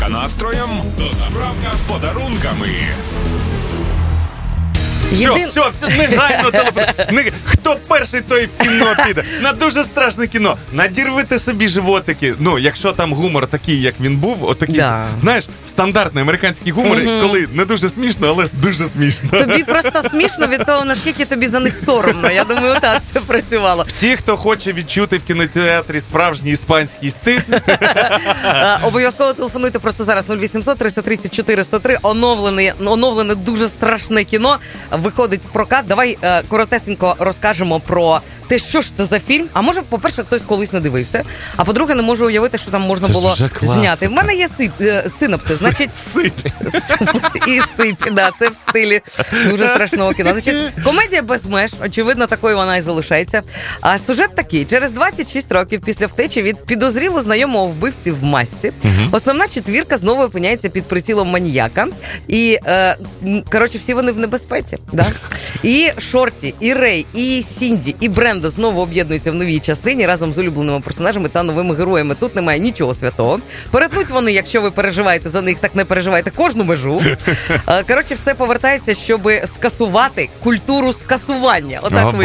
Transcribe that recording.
настроєм дозаправка подарунками. Все, негайно телефон. Хто перший, той в кіно піде. На дуже страшне кіно. Надірвите собі животики. Ну, якщо там гумор такий, як він був, отакий, знаєш, стандартний американський гумор, коли не дуже смішно, але дуже смішно. Тобі просто смішно від того, наскільки тобі за них соромно. Я думаю, так це працювало. Всі, хто хоче відчути в кінотеатрі справжній іспанський стиль. Обов'язково телефонуйте просто зараз 0800 330 403. Оновлене дуже страшне кіно. Виходить в прокат. Давай коротесенько розкажемо про те, що ж це за фільм. А може, по-перше, хтось колись не дивився. А по-друге, не можу уявити, що там можна було зняти. В мене є синопсис. Значить, і сипі, да, це в стилі дуже страшного кіно. Значить, комедія без меж, очевидно, такою вона і залишається. А сюжет такий. Через 26 років після втечі від підозріло знайомого вбивці в масці, основна четвірка знову опиняється під прицілом маніяка. І, коротше, всі вони в небезпеці. Да? І Шорті, і Рей, і Сінді, і Бренда знову об'єднуються в новій частині разом з улюбленими персонажами та новими героями. Тут немає нічого святого. Перетнуть вони, якщо ви переживаєте за них, так не переживайте кожну межу. Коротше, все повертається, щоб скасувати культуру скасування. Отак